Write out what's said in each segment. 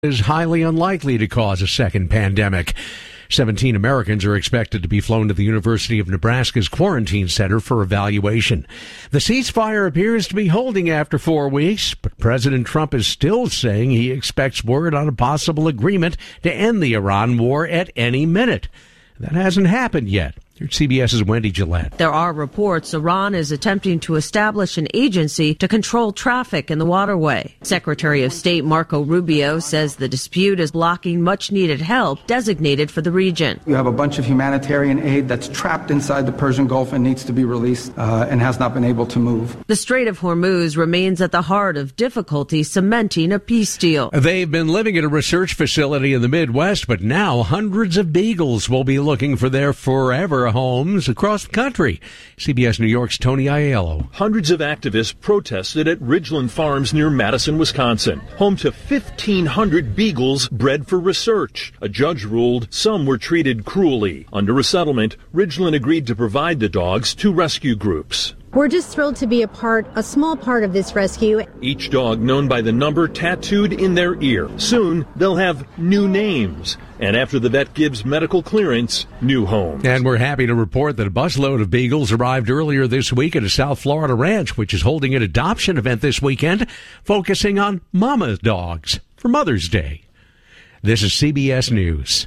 is highly unlikely to cause a second pandemic. 17 Americans are expected to be flown to the University of Nebraska's quarantine center for evaluation. The ceasefire appears to be holding after 4 weeks, but President Trump is still saying he expects word on a possible agreement to end the Iran war at any minute. That hasn't happened yet. Here's CBS's Wendy Gillette. There are reports Iran is attempting to establish an agency to control traffic in the waterway. Secretary of State Marco Rubio says the dispute is blocking much-needed help designated for the region. You have a bunch of humanitarian aid that's trapped inside the Persian Gulf and needs to be released and has not been able to move. The Strait of Hormuz remains at the heart of difficulty cementing a peace deal. They've been living at a research facility in the Midwest, but now hundreds of beagles will be looking for their forever homes across the country. CBS New York's Tony Aiello. Hundreds of activists protested at Ridgeland Farms near Madison, Wisconsin, home to 1,500 beagles bred for research. A judge ruled some were treated cruelly. Under a settlement, Ridgeland agreed to provide the dogs to rescue groups. We're just thrilled to be a small part of this rescue. Each dog known by the number tattooed in their ear. Soon, they'll have new names. And after the vet gives medical clearance, new homes. And we're happy to report that a busload of beagles arrived earlier this week at a South Florida ranch, which is holding an adoption event this weekend, focusing on mama dogs for Mother's Day. This is CBS News.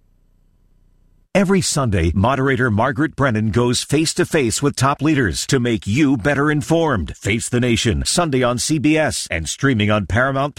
Every Sunday, moderator Margaret Brennan goes face-to-face with top leaders to make you better informed. Face the Nation, Sunday on CBS and streaming on Paramount+.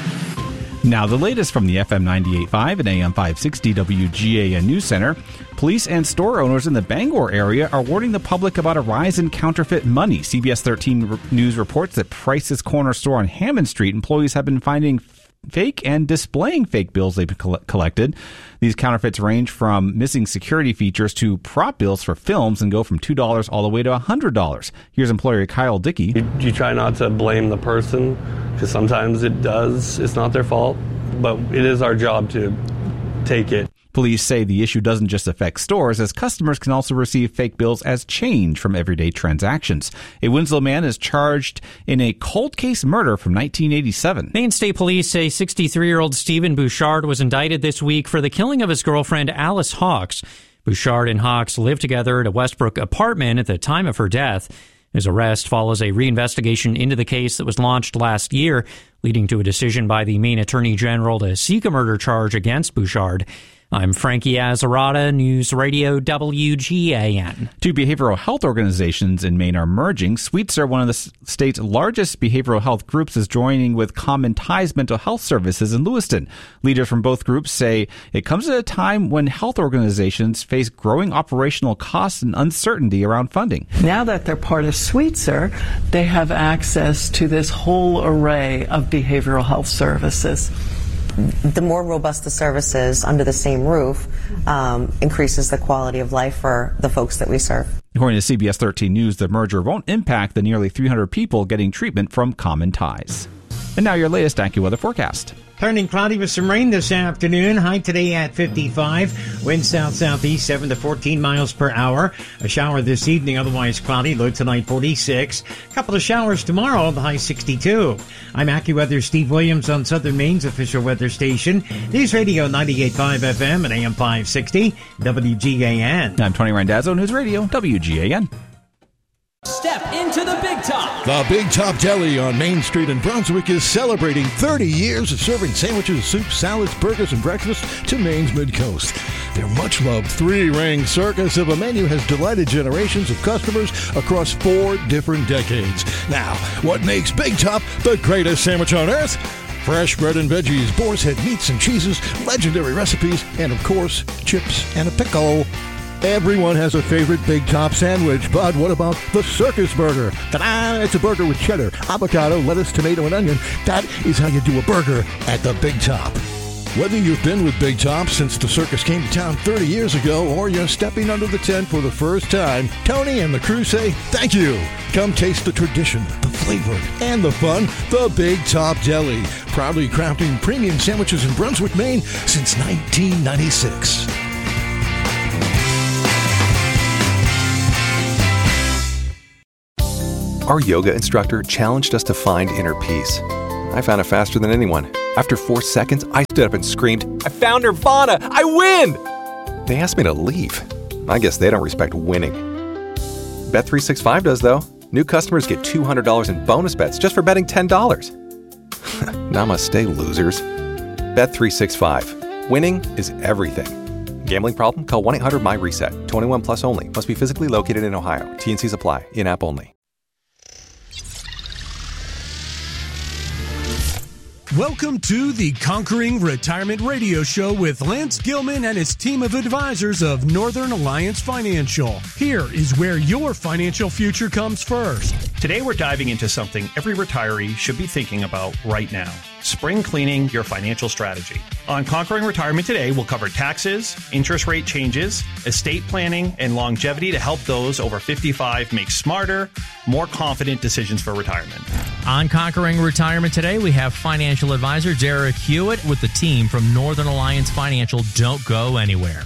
Now, the latest from the FM 98.5 and AM 560 WGAN News Center. Police and store owners in the Bangor area are warning the public about a rise in counterfeit money. CBS 13 News reports that Price's Corner store on Hammond Street employees have been finding fake and displaying fake bills they've collected. These counterfeits range from missing security features to prop bills for films and go from $2 all the way to $100. Here's employer Kyle Dickey. You try not to blame the person because sometimes it's not their fault, but it is our job to take it. Police say the issue doesn't just affect stores, as customers can also receive fake bills as change from everyday transactions. A Winslow man is charged in a cold case murder from 1987. Maine State Police say 63-year-old Stephen Bouchard was indicted this week for the killing of his girlfriend Alice Hawks. Bouchard and Hawks lived together at a Westbrook apartment at the time of her death. His arrest follows a reinvestigation into the case that was launched last year, leading to a decision by the Maine Attorney General to seek a murder charge against Bouchard. I'm Frankie Azzarata, News Radio WGAN. Two behavioral health organizations in Maine are merging. Sweetser, one of the state's largest behavioral health groups, is joining with Common Ties Mental Health Services in Lewiston. Leaders from both groups say it comes at a time when health organizations face growing operational costs and uncertainty around funding. Now that they're part of Sweetser, they have access to this whole array of behavioral health services. The more robust the services under the same roof increases the quality of life for the folks that we serve. According to CBS 13 News, the merger won't impact the nearly 300 people getting treatment from Common Ties. And now your latest AccuWeather forecast. Turning cloudy with some rain this afternoon. High today at 55. Wind south-southeast 7 to 14 miles per hour. A shower this evening, otherwise cloudy. Low tonight 46. Couple of showers tomorrow, the high 62. I'm AccuWeather Steve Williams on Southern Maine's official weather station. News Radio 98.5 FM and AM 560 WGAN. I'm Tony Randazzo, News Radio WGAN. Step into the Big Top. The Big Top Deli on Main Street in Brunswick is celebrating 30 years of serving sandwiches, soups, salads, burgers, and breakfast to Maine's Mid-Coast. Their much-loved three-ring circus of a menu has delighted generations of customers across 4 different decades. Now, what makes Big Top the greatest sandwich on earth? Fresh bread and veggies, boar's head meats and cheeses, legendary recipes, and of course, chips and a pickle. Everyone has a favorite Big Top sandwich, but what about the circus burger? Ta-da! It's a burger with cheddar, avocado, lettuce, tomato, and onion. That is how you do a burger at the Big Top. Whether you've been with Big Top since the circus came to town 30 years ago, or you're stepping under the tent for the first time, Tony and the crew say thank you. Come taste the tradition, the flavor, and the fun. The Big Top Deli, proudly crafting premium sandwiches in Brunswick, Maine since 1996. Our yoga instructor challenged us to find inner peace. I found it faster than anyone. After 4 seconds, I stood up and screamed, "I found Nirvana! I win!" They asked me to leave. I guess they don't respect winning. Bet365 does, though. New customers get $200 in bonus bets just for betting $10. Namaste, losers. Bet365. Winning is everything. Gambling problem? Call 1-800-MY-RESET. 21 plus only. Must be physically located in Ohio. T&Cs apply. In-app only. Welcome to the Conquering Retirement Radio Show with Lance Gilman and his team of advisors of Northern Alliance Financial. Here is where your financial future comes first. Today we're diving into something every retiree should be thinking about right now: spring cleaning your financial strategy. On Conquering Retirement today, we'll cover taxes, interest rate changes, estate planning, and longevity to help those over 55 make smarter, more confident decisions for retirement. On Conquering Retirement today, we have financial advisor Derek Hewitt with the team from Northern Alliance Financial. Don't go anywhere.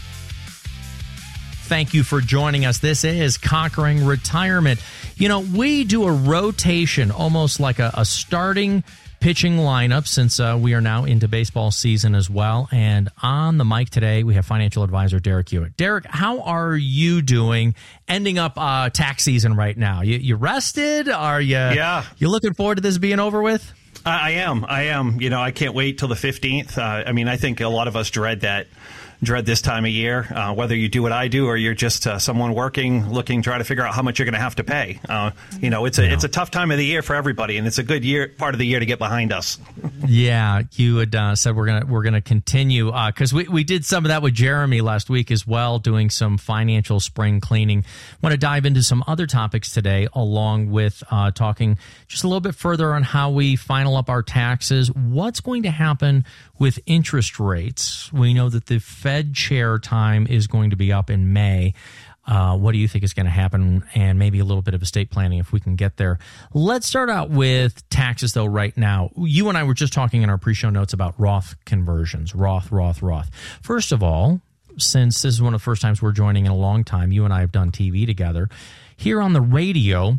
Thank you for joining us. This is Conquering Retirement. You know, we do a rotation, almost like a starting pitching lineup, since we are now into baseball season as well. And on the mic today, we have financial advisor Derek Hewitt. Derek, how are you doing ending up tax season right now? You rested? Are you? Yeah. You looking forward to this being over with? I am. You know, I can't wait till the 15th. I think a lot of us dread this time of year, whether you do what I do or you're just someone working, trying to figure out how much you're going to have to pay. It's a tough time of the year for everybody, and it's a good part of the year to get behind us. Yeah, you had said we're gonna continue because we did some of that with Jeremy last week as well, doing some financial spring cleaning. Want to dive into some other topics today, along with talking just a little bit further on how we final up our taxes. What's going to happen with interest rates? We know that the Fed chair time is going to be up in May. What do you think is going to happen? And maybe a little bit of estate planning if we can get there. Let's start out with taxes, though, right now. You and I were just talking in our pre-show notes about Roth conversions. Roth. First of all, since this is one of the first times we're joining in a long time, you and I have done TV together. Here on the radio,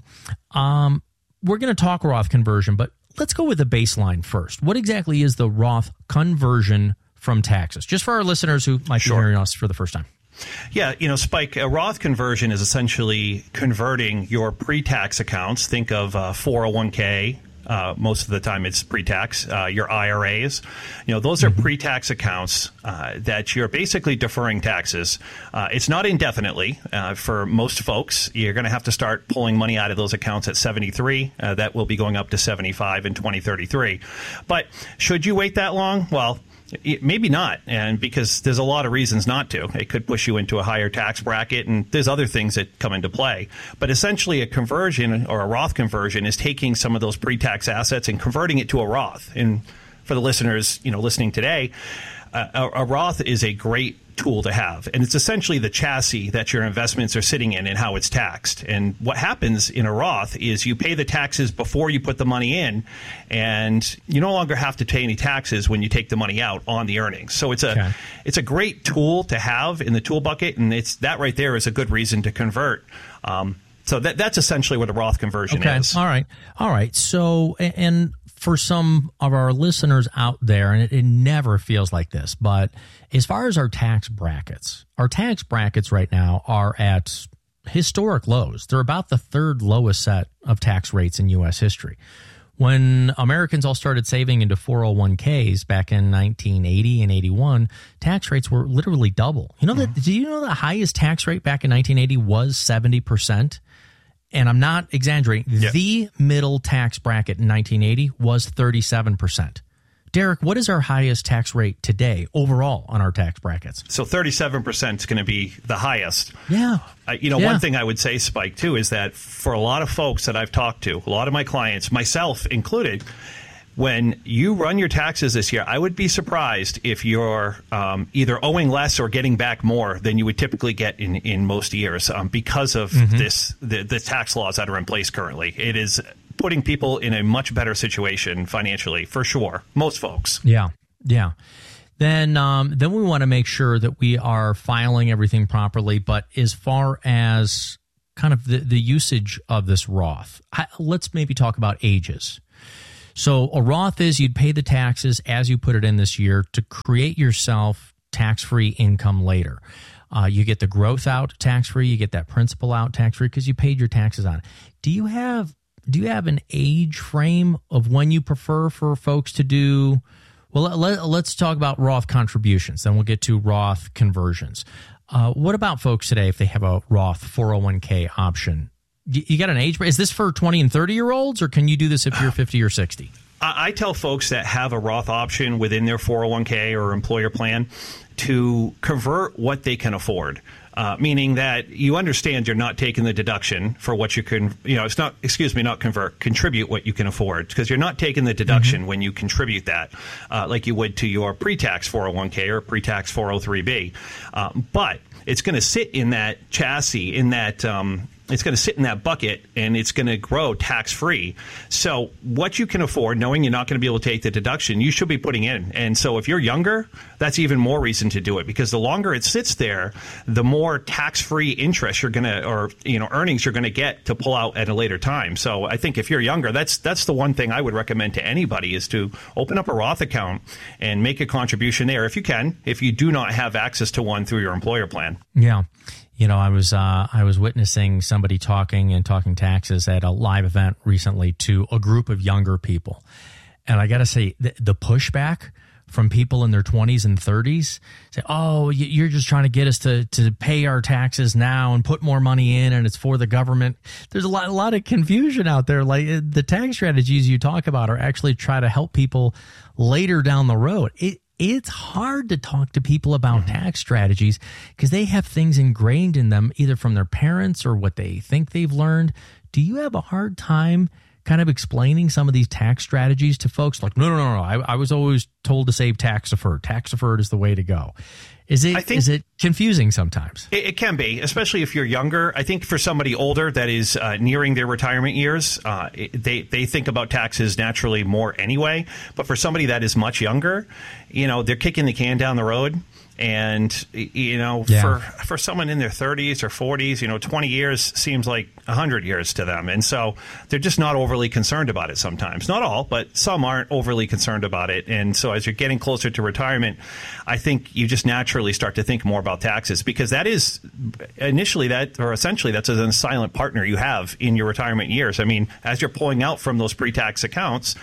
we're going to talk Roth conversion, but let's go with the baseline first. What exactly is the Roth conversion from taxes? Just for our listeners who might be hearing us for the first time. Yeah, Spike, a Roth conversion is essentially converting your pre-tax accounts. Think of 401k. Most of the time it's pre-tax. Your IRAs, those are pre-tax accounts that you're basically deferring taxes. It's not indefinitely. For most folks, you're going to have to start pulling money out of those accounts at 73. That will be going up to 75 in 2033. But should you wait that long? Well, maybe not, and because there's a lot of reasons not to. It could push you into a higher tax bracket, and there's other things that come into play. But essentially, a conversion or a Roth conversion is taking some of those pre-tax assets and converting it to a Roth. And for the listeners, listening today, a Roth is a great tool to have, and it's essentially the chassis that your investments are sitting in and how it's taxed. And what happens in a Roth is you pay the taxes before you put the money in, and you no longer have to pay any taxes when you take the money out on the earnings. So it's a great tool to have in the tool bucket, and it's that right there is a good reason to convert. So that's essentially what a Roth conversion is. All right. So, and for some of our listeners out there, and it never feels like this, but as far as our tax brackets right now are at historic lows. They're about the third lowest set of tax rates in U.S. history. When Americans all started saving into 401ks back in 1980 and 81, tax rates were literally double. Do you know the highest tax rate back in 1980 was 70%? And I'm not exaggerating. Yeah. The middle tax bracket in 1980 was 37%. Derek, what is our highest tax rate today overall on our tax brackets? So 37% is going to be the highest. Yeah. One thing I would say, Spike, too, is that for a lot of folks that I've talked to, a lot of my clients, myself included, when you run your taxes this year, I would be surprised if you're either owing less or getting back more than you would typically get in most years because of the tax laws that are in place currently. It is putting people in a much better situation financially, for sure. Most folks. Yeah. Then we want to make sure that we are filing everything properly. But as far as kind of the usage of this Roth, let's maybe talk about ages. So a Roth is you'd pay the taxes as you put it in this year to create yourself tax-free income later. You get the growth out tax-free. You get that principal out tax-free because you paid your taxes on it. Do you have an age frame of when you prefer for folks to do? Well, let's talk about Roth contributions. Then we'll get to Roth conversions. What about folks today if they have a Roth 401k option? You got an age? Is this for 20 and 30-year-olds, or can you do this if you're 50 or 60? I tell folks that have a Roth option within their 401k or employer plan to convert what they can afford. Meaning that you understand you're not taking the deduction for what you can, it's not, not convert, contribute what you can afford, because you're not taking the deduction when you contribute that, like you would to your pre-tax 401k or pre-tax 403b. But it's going to sit in that chassis, it's going to sit in that bucket, and it's going to grow tax-free. So what you can afford, knowing you're not going to be able to take the deduction, you should be putting in. And so if you're younger, that's even more reason to do it, because the longer it sits there, the more tax-free interest you're going to, or earnings you're going to get to pull out at a later time. So I think if you're younger, that's the one thing I would recommend to anybody, is to open up a Roth account and make a contribution there if you can, if you do not have access to one through your employer plan. Yeah. I was witnessing somebody talking taxes at a live event recently to a group of younger people. And I got to say, the pushback from people in their 20s and 30s say, oh, you're just trying to get us to pay our taxes now and put more money in, and it's for the government. There's a lot of confusion out there. Like, the tax strategies you talk about are actually try to help people later down the road. It's hard to talk to people about tax strategies because they have things ingrained in them either from their parents or what they think they've learned. Do you have a hard time kind of explaining some of these tax strategies to folks? Like, no. I was always told to save tax deferred. Tax deferred is the way to go. Is it confusing sometimes? It can be, especially if you're younger. I think for somebody older that is nearing their retirement years, they think about taxes naturally more anyway. But for somebody that is much younger, they're kicking the can down the road. And, for someone in their 30s or 40s, 20 years seems like 100 years to them. And so they're just not overly concerned about it sometimes. Not all, but some aren't overly concerned about it. And so as you're getting closer to retirement, I think you just naturally start to think more about taxes, because that is essentially that's a silent partner you have in your retirement years. I mean, as you're pulling out from those pre-tax accounts,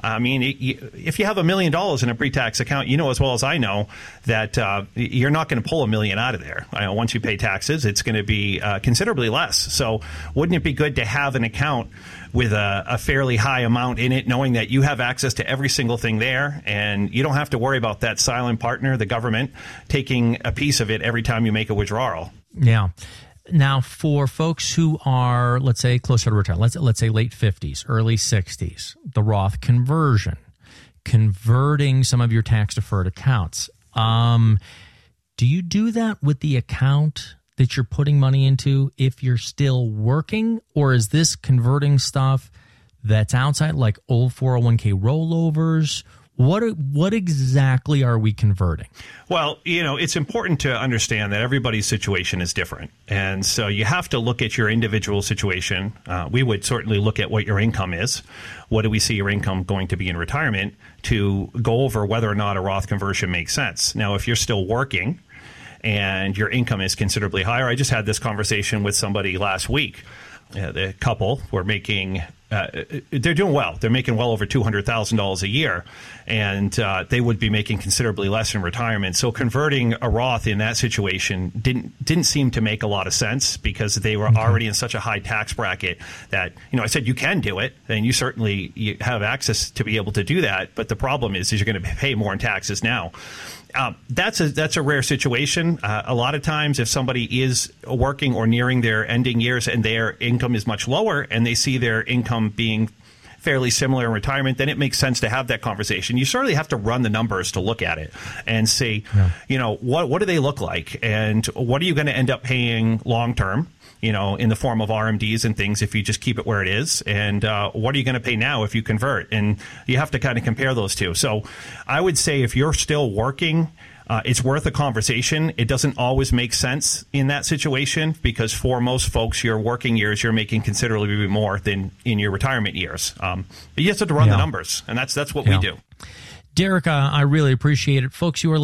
if you have $1 million in a pre-tax account, as well as I know that you're not going to pull $1 million out of there. Once you pay taxes, it's going to be considerably less. So wouldn't it be good to have an account with a fairly high amount in it, knowing that you have access to every single thing there, and you don't have to worry about that silent partner, the government, taking a piece of it every time you make a withdrawal? Yeah. Now, for folks who are, let's say, closer to retirement, let's say late 50s, early 60s, the Roth conversion, converting some of your tax-deferred accounts. Do you do that with the account that you're putting money into if you're still working, or is this converting stuff that's outside, like old 401k rollovers? What exactly are we converting? Well, it's important to understand that everybody's situation is different. And so you have to look at your individual situation. We would certainly look at what your income is. What do we see your income going to be in retirement, to go over whether or not a Roth conversion makes sense. Now, if you're still working and your income is considerably higher, I just had this conversation with somebody last week. The couple were making they're doing well. They're making well over $200,000 a year, and they would be making considerably less in retirement. So converting a Roth in that situation didn't seem to make a lot of sense, because they were already in such a high tax bracket that, I said, you can do it, and you have access to be able to do that. But the problem is you're going to pay more in taxes now. That's a rare situation. A lot of times, if somebody is working or nearing their ending years and their income is much lower, and they see their income being fairly similar in retirement, then it makes sense to have that conversation. You certainly have to run the numbers to look at it and see, what do they look like, and what are you going to end up paying long term, in the form of RMDs and things, if you just keep it where it is, and what are you going to pay now if you convert? And you have to kind of compare those two. So I would say if you're still working, It's worth a conversation. It doesn't always make sense in that situation because for most folks, your working years, you're making considerably more than in your retirement years. But you just have to run the numbers, and that's what we do. Derek, I really appreciate it. Folks, you are